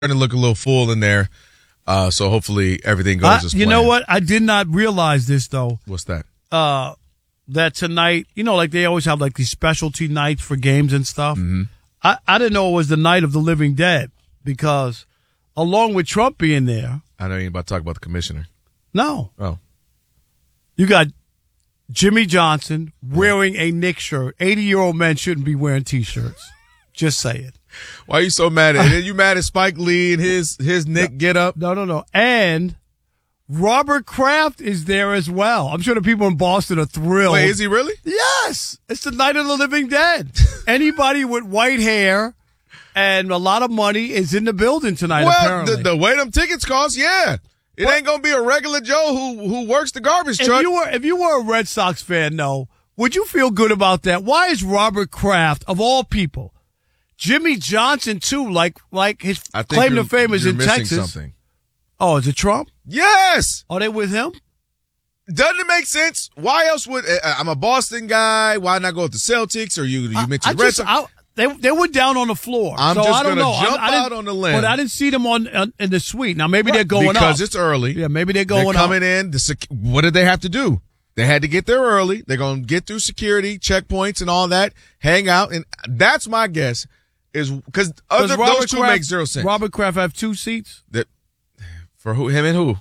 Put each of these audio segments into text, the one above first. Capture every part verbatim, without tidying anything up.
to look a little full in there. Uh, so hopefully everything goes I, as planned. You know what? I did not realize this, though. What's that? Uh, that tonight, you know, like they always have like these specialty nights for games and stuff. Mm-hmm. I, I didn't know it was the night of the living dead because along with Trump being there. I know you ain't about to talk about the commissioner. No. Oh. You got Jimmy Johnson wearing a Knicks shirt. eighty-year-old men shouldn't be wearing T-shirts. Just say it. Why are you so mad at it? You mad at Spike Lee and his, his Nick get up? No, no, no. And Robert Kraft is there as well. I'm sure the people in Boston are thrilled. Wait, is he really? Yes. It's the night of the living dead. Anybody with white hair and a lot of money is in the building tonight, well, apparently. the, the way them tickets cost, yeah. It What? ain't going to be a regular Joe who who works the garbage if truck. you were if you were a Red Sox fan, though, would you feel good about that? Why is Robert Kraft, of all people, Jimmy Johnson too, like like his I think claim you're- to fame is you're in missing Texas? Something. Oh, is it Trump? Yes. Are they with him? Doesn't it make sense? Why else would uh, I'm a Boston guy? Why not go with the Celtics? Or you you I, mentioned I Red just, Sox? I, they they were down on the floor. I'm so just I don't gonna know. I- jump I didn't- out on the limb. But I didn't see them on, on in the suite. Now maybe they're going because up it's early. Yeah, maybe they're going They're up. coming in. The sec- what did they have to do? They had to get there early. They're going to get through security, checkpoints, and all that. Hang out, and that's my guess. Is because Does other Robert those two Kraft- make zero sense. Robert Kraft have two seats? That for who? Him and who?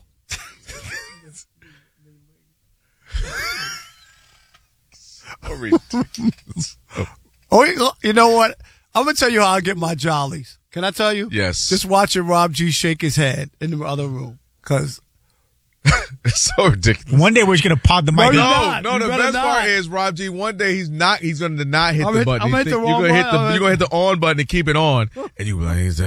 So ridiculous. Oh, you- you know what? I'm gonna tell you how I get my jollies. Can I tell you? Yes. Just watching Rob G shake his head in the other room because It's so ridiculous. One day we're just gonna pod the mic. No, up. you're No, not. no. You The better best part not. is Rob G. One day he's not. He's going to not hit I'm the hit- button. I'm He's hit the think- wrong you're going to hit the. button. You're going to hit the on button and keep it on, and you be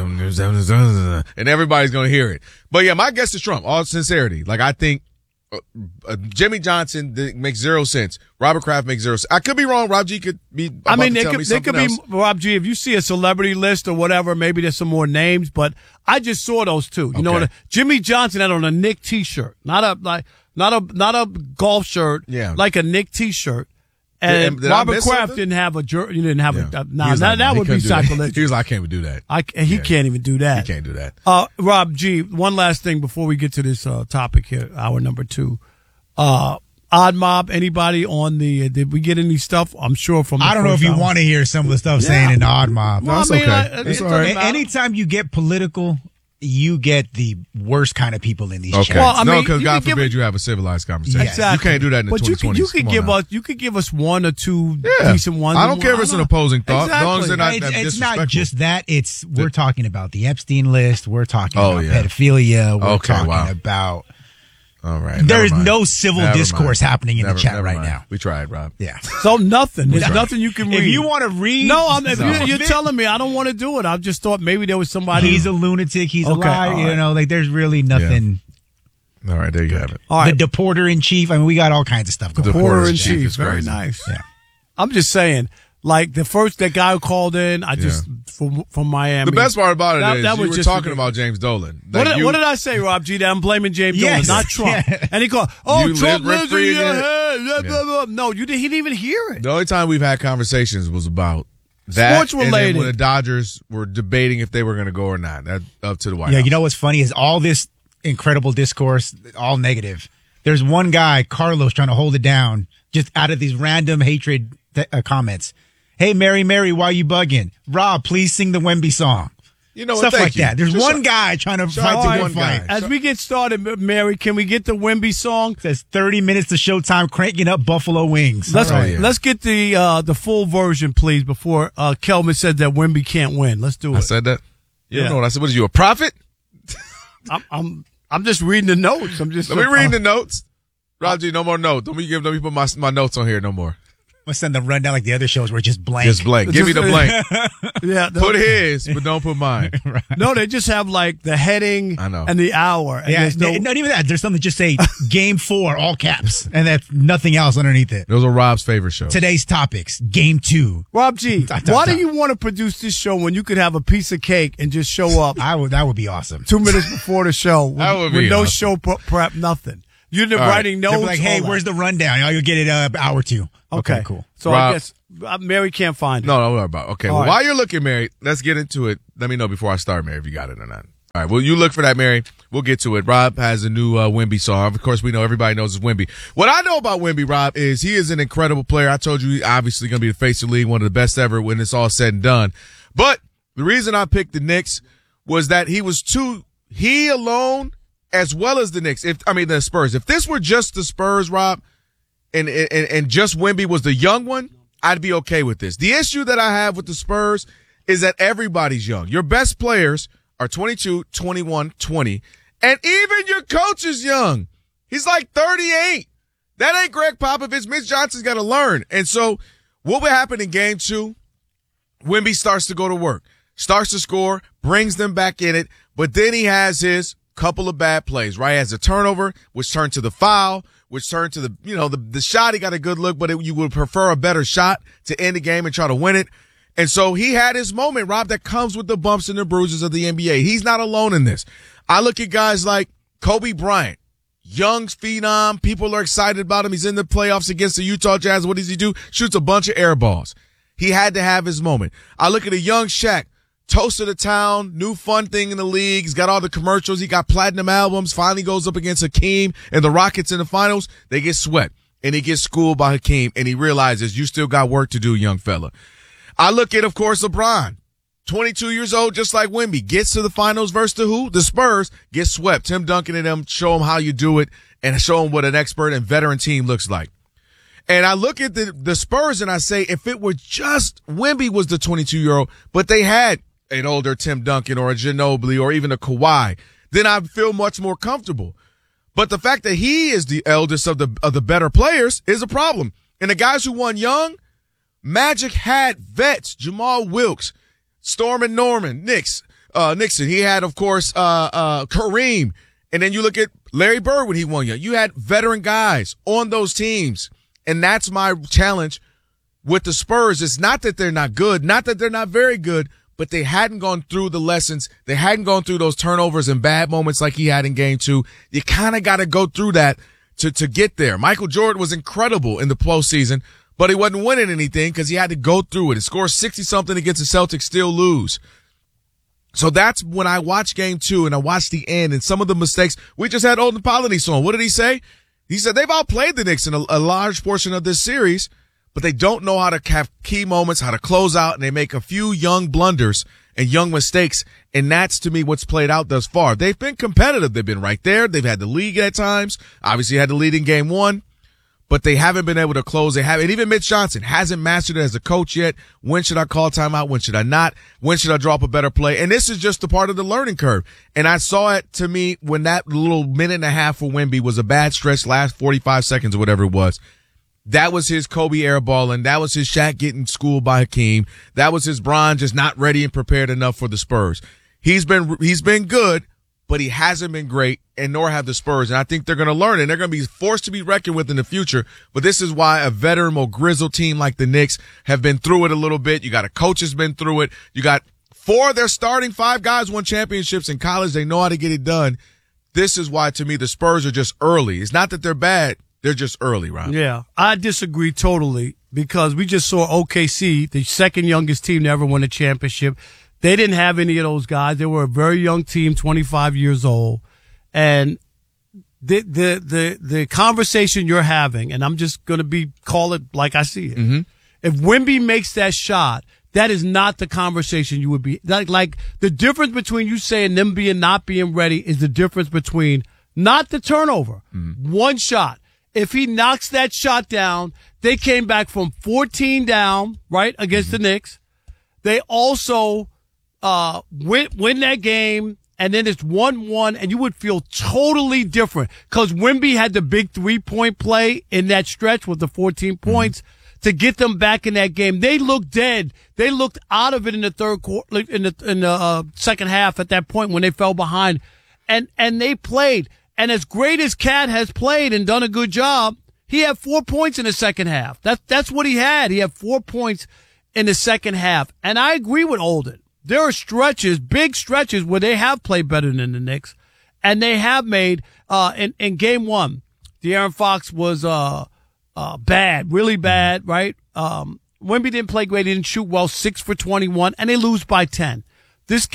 like, and everybody's going to hear it. But yeah, my guess is Trump. All sincerity, like I think uh, uh, Jimmy Johnson th- makes zero sense. Robert Kraft makes zero sense. I could be wrong. Rob G. could be. I about mean, to they tell could me they could something be else. Rob G. If you see a celebrity list or whatever, maybe there's some more names. But I just saw those two. You know Okay. what? Jimmy Johnson had on a Nick T-shirt, not a like not a not a golf shirt. Yeah. like a Nick T-shirt. And Did- did I Robert miss Kraft something? didn't have a jer- you didn't have Yeah. a uh, He nah, was that, like, that he would be couldn't do that. sacrilegious. He was like, I can't even do that. I he Yeah. can't even do that. He can't do that. Uh, Rob G, one last thing before we get to this uh, topic here, hour number two. Uh, Odd Mob, anybody on the, uh, did we get any stuff? I'm sure from the I don't know first if you hour. want to hear some of the stuff Yeah. saying in the Odd Mob. Well, No, it's I mean, okay. I- It's it all doesn't right. matter. Anytime you get political, you get the worst kind of people in these Okay. chats. Well, I no, mean, because you God could give- forbid you have a civilized conversation. Exactly. You can't do that in the but you twenty twenties. could, you could Come on give now. us you could give us one or two Yeah. decent ones. I don't care if it's an opposing thought, as long as they're not it's, that it's not disrespectful. just that. It's we're talking about the Epstein list. We're talking Oh, about yeah. pedophilia. We're Okay, talking wow. about. All right. There's never mind. no civil Never discourse mind. happening in Never- the chat never right mind. now. We tried, Rob. Yeah. So nothing. There's Right. nothing you can read. If you want to read, no, I'm, if No. you're, you're telling me I don't want to do it. I just thought maybe there was somebody. he's a lunatic. He's Okay, a liar. all You right. know, like there's really nothing. All right, there you have it. all right. The deporter in chief. I mean, we got all kinds of stuff going. The on. Porter Porter's in chief chief. is Very crazy. nice. Yeah. I'm just saying, like the first that guy who called in, I just from from Miami. The best part about it That- is that you was were just talking ridiculous. about James Dolan. What Like did, you- what did I say, Rob G? That I'm blaming James Yes. Dolan, not Trump. Yeah. And he called, oh, You Trump live lives in rent-free your in it. head. Blah, Yeah. blah, blah. No, you didn't, he didn't even hear it. The only time we've had conversations was about that. Sports And then related. when the Dodgers were debating if they were going to go or not. That up to the White Yeah, House. you know what's funny is all this incredible discourse, all negative. There's one guy, Carlos, trying to hold it down just out of these random hatred th- uh, comments. Hey, Mary, Mary, why you bugging? Rob, please sing the Wemby song. You know what? Stuff Thank like you. that. There's Just one shout- guy trying to shout fight out the to good one guy. fight. As we get started, Mary, can we get the Wemby song? Says thirty minutes to showtime, cranking up Buffalo Wings. Let's All right. let's get the uh, the full version, please, before uh, Kelvin said that Wemby can't win. Let's do I it. said that? You Yeah. don't know what I said? What are you, a prophet? I'm I'm I'm just reading the notes. I'm just Let me read the notes. Rob G, no more notes. Don't me give. Don't me put my my notes on here no more. I'm gonna send the rundown like the other shows where it's just blank. Just blank. Give me the blank. Yeah, the- Put his, but don't put mine. no, they just have like the heading I know. and the hour. And Yeah, there's no, not even that. There's something just say game four, all caps, and that's nothing else underneath it. Those are Rob's favorite shows. Today's topics, game two. Rob G, Dot, dot, why dot. do you want to produce this show when you could have a piece of cake and just show up I would, that would be awesome. two minutes before the show with, That would with be no awesome. show pre- prep, nothing? You're the All right. writing They'll notes. be like, hey, all where's that. the rundown? Oh, you'll get it uh, hour two. Okay, cool. So I Rob- guess uh, Mary can't find it. No, don't worry about it. Okay, All well, right. while you're looking, Mary, let's get into it. Let me know before I start, Mary, if you got it or not. All right, well, you look for that, Mary. We'll get to it. Rob has a new uh, Wemby song. Of course, we know everybody knows it's Wemby. What I know about Wemby, Rob, is he is an incredible player. I told you he's obviously going to be the face of the league, one of the best ever when it's all said and done. But the reason I picked the Knicks was that he was too – he alone as well as the Knicks. If I mean, the Spurs. If this were just the Spurs, Rob, and, and, and just Wemby was the young one, I'd be okay with this. The issue that I have with the Spurs is that everybody's young. Your best players – are twenty-two, twenty-one, twenty, and even your coach is young. He's like thirty-eight. That ain't Greg Popovich. Mitch Johnson's got to learn. And so what would happen in game two? Wemby starts to go to work, starts to score, brings them back in it, but then he has his couple of bad plays, right? He has a turnover, which turned to the foul, which turned to the, you know, the, the shot. He got a good look, but it, you would prefer a better shot to end the game and try to win it. And so he had his moment, Rob, that comes with the bumps and the bruises of the N B A. He's not alone in this. I look at guys like Kobe Bryant, young phenom. People are excited about him. He's in the playoffs against the Utah Jazz. What does he do? Shoots a bunch of air balls. He had to have his moment. I look at a young Shaq, toast of the town, new fun thing in the league. He's got all the commercials. He got platinum albums. Finally goes up against Hakeem and the Rockets in the finals. They get swept, and he gets schooled by Hakeem, and he realizes you still got work to do, young fella. I look at, of course, LeBron, twenty-two years old, just like Wemby, gets to the finals versus the who? The Spurs, gets swept. Tim Duncan and them show him how you do it and show him what an expert and veteran team looks like. And I look at the, the Spurs and I say, if it were just Wemby was the twenty-two-year-old, but they had an older Tim Duncan or a Ginobili or even a Kawhi, then I'd feel much more comfortable. But the fact that he is the eldest of the of the better players is a problem. And the guys who won young, Magic had vets, Jamal Wilkes, Storm and Norman, Knicks, uh, Nixon. He had, of course, uh, uh, Kareem. And then you look at Larry Bird when he won you. You had veteran guys on those teams. And that's my challenge with the Spurs. It's not that they're not good, not that they're not very good, but they hadn't gone through the lessons. They hadn't gone through those turnovers and bad moments like he had in game two. You kind of got to go through that to, to get there. Michael Jordan was incredible in the postseason, but he wasn't winning anything because he had to go through it. He scored sixty-something against the Celtics, still lose. So that's when I watched game two and I watched the end and some of the mistakes. We just had Olden Polynice on. What did he say? He said they've outplayed the Knicks in a, a large portion of this series, but they don't know how to have key moments, how to close out, and they make a few young blunders and young mistakes. And that's, to me, what's played out thus far. They've been competitive. They've been right there. They've had the lead at times. Obviously had the lead in game one. But they haven't been able to close. They haven't. And even Mitch Johnson hasn't mastered it as a coach yet. When should I call timeout? When should I not? When should I drop a better play? And this is just a part of the learning curve. And I saw it, to me, when that little minute and a half for Wemby was a bad stretch, last forty-five seconds or whatever it was. That was his Kobe airballing. That was his Shaq getting schooled by Hakeem. That was his Bron just not ready and prepared enough for the Spurs. He's been, he's been good, but he hasn't been great, and nor have the Spurs. And I think they're going to learn, and they're going to be forced to be reckoned with in the future. But this is why a veteran, more grizzled team like the Knicks have been through it a little bit. You got a coach that's been through it. You got four of their starting five guys won championships in college. They know how to get it done. This is why, to me, the Spurs are just early. It's not that they're bad. They're just early, Ron. Yeah, I disagree totally because we just saw O K C, the second youngest team to ever win a championship. They didn't have any of those guys. They were a very young team, twenty-five years old. And the the the the conversation you're having, and I'm just going to be call it like I see it. Mm-hmm. If Wemby makes that shot, that is not the conversation you would be like. Like the difference between you saying them being not being ready is the difference between not the turnover, mm-hmm. one shot. If he knocks that shot down, they came back from fourteen down, right, against mm-hmm. the Knicks. They also uh win, win that game, and then it's one one, and you would feel totally different because Wemby had the big three-point play in that stretch with the fourteen mm-hmm. points to get them back in that game. They looked dead. They looked out of it in the third quarter, in the in the uh, second half at that point when they fell behind, and and they played. And as great as Cat has played and done a good job, he had four points in the second half. That's, that's what he had. He had four points in the second half. And I agree with Olden. There are stretches, big stretches, where they have played better than the Knicks. And they have made, uh, in, in game one, De'Aaron Fox was, uh, uh, bad, really bad, right? Um, Wemby didn't play great. He didn't shoot well, six for twenty-one, and they lose by ten. This game,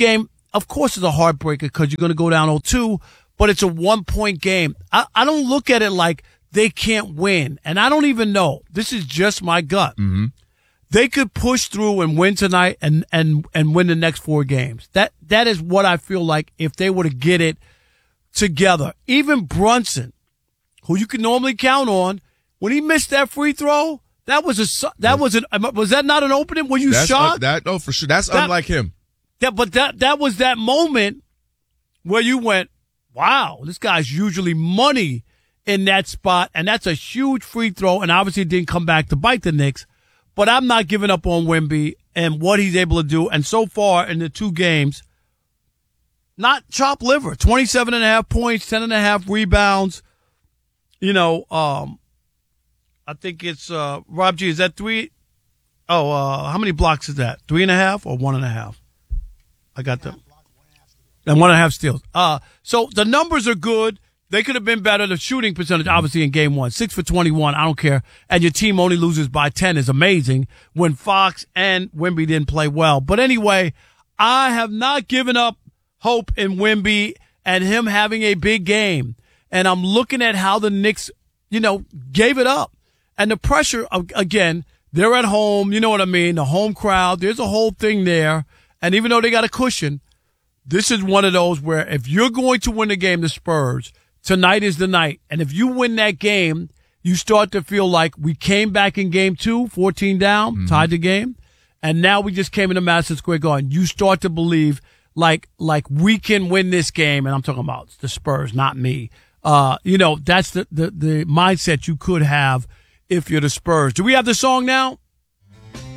of course it's a heartbreaker because you're going to go down oh two, but it's a one-point game. I, I don't look at it like they can't win, and I don't even know. This is just my gut. Mm-hmm. They could push through and win tonight and, and, and win the next four games. That That is what I feel like if they were to get it together. Even Brunson, who you can normally count on, when he missed that free throw, that was a that was an was that not an opening? Were you That's shocked? Un, that no, for sure. That's that, unlike him. Yeah, but that that was that moment where you went, wow, this guy's usually money in that spot, and that's a huge free throw, and obviously it didn't come back to bite the Knicks. But I'm not giving up on Wemby and what he's able to do. And so far in the two games, not chop liver. twenty-seven and a half points, ten and a half rebounds. You know, um, I think it's, uh, Rob G, is that three? Oh, uh, how many blocks is that? Three and a half or one and a half? I got them. And one and a half steals. Uh, so the numbers are good. They could have been better. The shooting percentage, obviously, in game one, six for twenty-one. I don't care. And your team only loses by ten is amazing when Fox and Wemby didn't play well. But anyway, I have not given up hope in Wemby and him having a big game. And I'm looking at how the Knicks, you know, gave it up. And the pressure, again, they're at home. You know what I mean? The home crowd. There's a whole thing there. And even though they got a cushion, this is one of those where if you're going to win the game, the Spurs, tonight is the night. And if you win that game, you start to feel like we came back in game two, fourteen down, mm-hmm. tied the game. And now we just came into Madison Square Garden. You start to believe like, like we can win this game. And I'm talking about the Spurs, not me. Uh, you know, that's the, the, the mindset you could have if you're the Spurs. Do we have the song now?